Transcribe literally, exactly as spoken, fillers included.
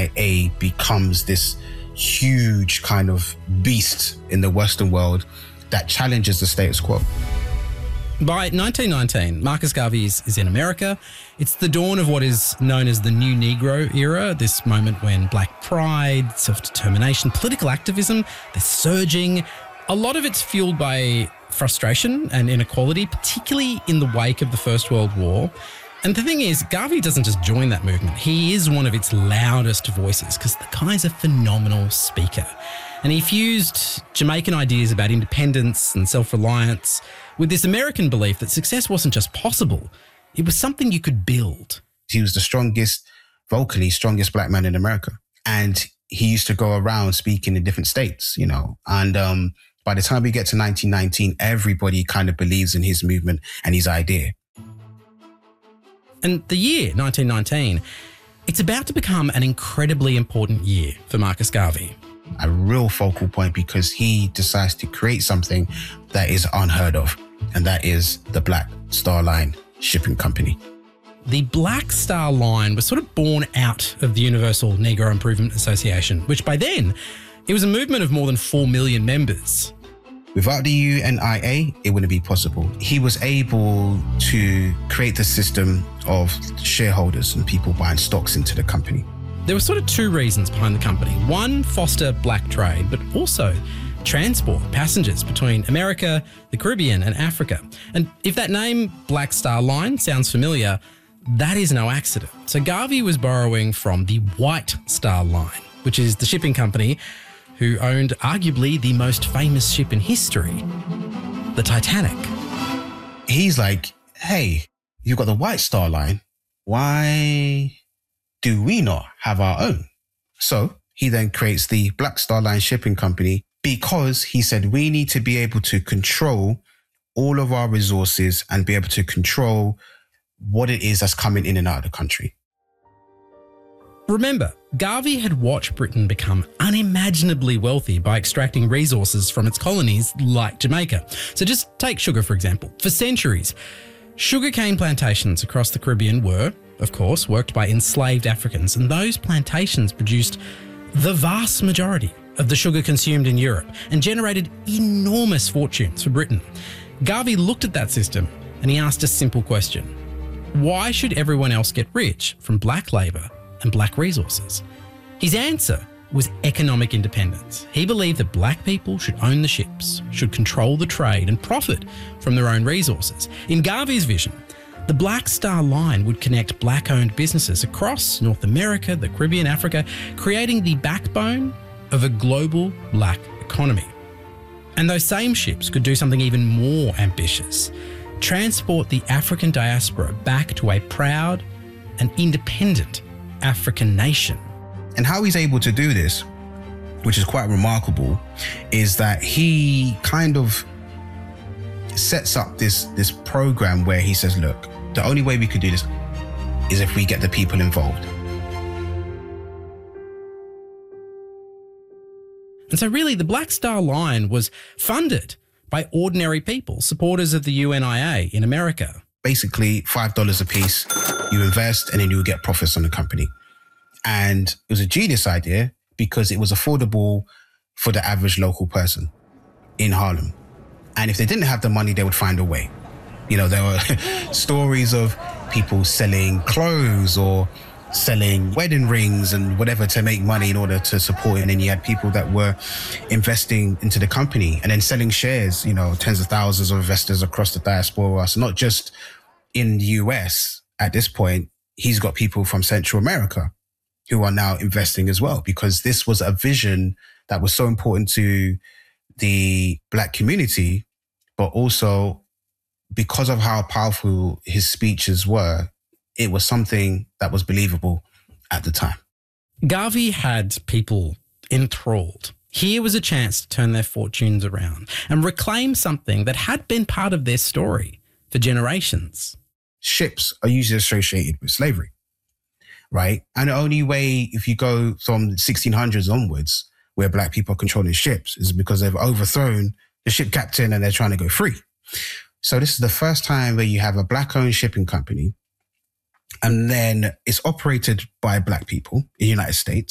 I A becomes this huge kind of beast in the Western world that challenges the status quo. By nineteen nineteen, Marcus Garvey is, is in America. It's the dawn of what is known as the New Negro era, this moment when black pride, self-determination, political activism, they're surging. A lot of it's fueled by frustration and inequality, particularly in the wake of the First World War. And the thing is, Garvey doesn't just join that movement. He is one of its loudest voices because the guy's a phenomenal speaker. And he fused Jamaican ideas about independence and self-reliance with this American belief that success wasn't just possible, it was something you could build. He was the strongest, vocally strongest black man in America. And he used to go around speaking in different states, you know. And um, by the time we get to nineteen nineteen, everybody kind of believes in his movement and his idea. And the year, nineteen nineteen, it's about to become an incredibly important year for Marcus Garvey. A real focal point because he decides to create something that is unheard of, and that is the Black Star Line Shipping Company. The Black Star Line was sort of born out of the Universal Negro Improvement Association, which by then, it was a movement of more than four million members. Without the U N I A, it wouldn't be possible. He was able to create the system of shareholders and people buying stocks into the company. There were sort of two reasons behind the company. One, foster black trade, but also transport passengers between America, the Caribbean and Africa. And if that name, Black Star Line, sounds familiar, that is no accident. So Garvey was borrowing from the White Star Line, which is the shipping company who owned arguably the most famous ship in history, the Titanic. He's like, hey, you've got the White Star Line. Why do we not have our own? So he then creates the Black Star Line Shipping Company because he said we need to be able to control all of our resources and be able to control what it is that's coming in and out of the country. Remember, Garvey had watched Britain become unimaginably wealthy by extracting resources from its colonies like Jamaica. So just take sugar, for example. For centuries, sugarcane plantations across the Caribbean were, of course, worked by enslaved Africans, and those plantations produced the vast majority of the sugar consumed in Europe and generated enormous fortunes for Britain. Garvey looked at that system and he asked a simple question. Why should everyone else get rich from black labour and black resources? His answer was economic independence. He believed that black people should own the ships, should control the trade and profit from their own resources. In Garvey's vision, the Black Star Line would connect black-owned businesses across North America, the Caribbean, Africa, creating the backbone of a global black economy. And those same ships could do something even more ambitious, transport the African diaspora back to a proud and independent African nation. And how he's able to do this, which is quite remarkable, is that he kind of sets up this, this program where he says, look, the only way we could do this is if we get the people involved. And so really the Black Star Line was funded by ordinary people, supporters of the U N I A in America. Basically, five dollars a piece, you invest and then you get profits on the company. And it was a genius idea because it was affordable for the average local person in Harlem. And if they didn't have the money, they would find a way. You know, there were stories of people selling clothes or selling wedding rings and whatever to make money in order to support it. And then you had people that were investing into the company and then selling shares, you know, tens of thousands of investors across the diaspora. So not just in the U S at this point, he's got people from Central America who are now investing as well, because this was a vision that was so important to the black community, but also because of how powerful his speeches were, it was something that was believable at the time. Garvey had people enthralled. Here was a chance to turn their fortunes around and reclaim something that had been part of their story for generations. Ships are usually associated with slavery, right? And the only way, if you go from sixteen hundreds onwards, where black people are controlling ships, is because they've overthrown the ship captain and they're trying to go free. So this is the first time where you have a black-owned shipping company, and then it's operated by black people in the United States.